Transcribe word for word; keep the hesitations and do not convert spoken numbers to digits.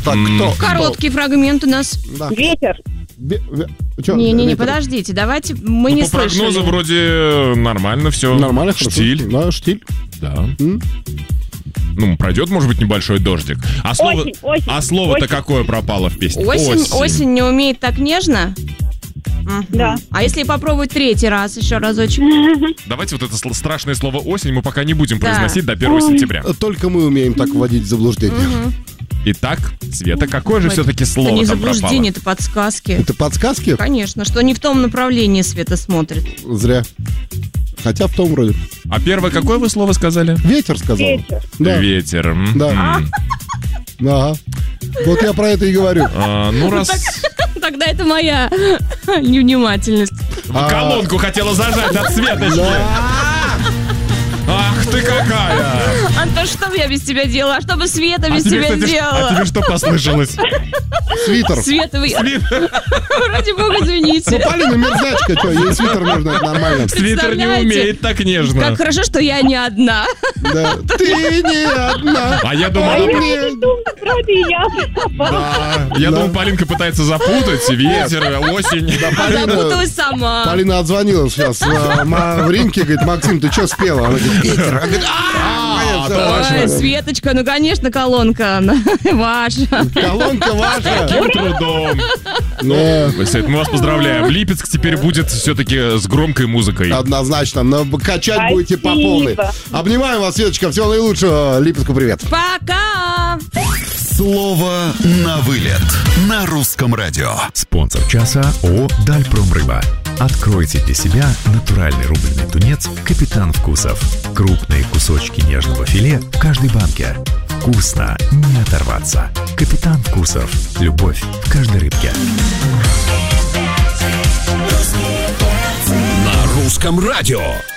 Так, кто? Короткий фрагмент у нас. Да. Ветер. Не-не-не, подождите, давайте, мы ну, не по слышали. По прогнозу вроде нормально все. Нормально, штиль. Да, штиль. Да. М? Ну, пройдет, может быть, небольшой дождик. А слово, осень, осень, а слово-то осень. какое пропало в песне? Осень, осень, осень не умеет так нежно? Да. А если попробовать третий раз, еще разочек? Давайте вот это сл- страшное слово «осень» мы пока не будем Да. произносить до первого сентября. Только мы умеем так вводить в заблуждение. Угу. Итак, Света, какое же все-таки слово Это не там пропало? заблуждение, это подсказки. Это подсказки? Конечно, что не в том направлении Света смотрит. Зря. Хотя в том вроде. А первое какое вы слово сказали? Ветер сказал. Ветер. Да. Ветер. М. Да. М. Ага. Вот я про это и говорю. А, ну, раз Тогда это моя невнимательность. в колонку хотела зажать от Светочки. Ах ты какая! Антон, что бы я без тебя делала? А что бы Света без а тебе, тебя кстати, ш- сделала? А тебе что послышалось? Свитер. Света, вы... Свитер. Ради бога, Ну, извините. Полина мерзачка, что, ей свитер нужно, это нормально. Свитер не Представляете? умеет так нежно. Как хорошо, что я не одна. Да. Ты не одна. А я думал, А она... я не думаю, вроде я. Да. Я Да. думал, Полинка пытается запутать. Ветер, осень. Запуталась сама. Полина отзвонила сейчас а, Ма- в Ринке, говорит: Максим, ты что спела? Она говорит: ветер. Она говорит: А, «А, Ой, Светочка, ну, конечно, колонка она ваша. колонка ваша. Каким трудом. Да. Свет, мы вас поздравляем. Липецк теперь будет все-таки с громкой музыкой. Однозначно, но качать Спасибо. будете по полной. Обнимаем вас, Светочка, всего наилучшего. Липецку привет. Пока! Слово на вылет на русском радио. Спонсор часа ООО «Дальпромрыба». Откройте для себя натуральный рубленый тунец «Капитан Вкусов». Крупные кусочки нежного филе в каждой банке. Вкусно, не оторваться. «Капитан Вкусов». Любовь в каждой рыбке. На русском радио.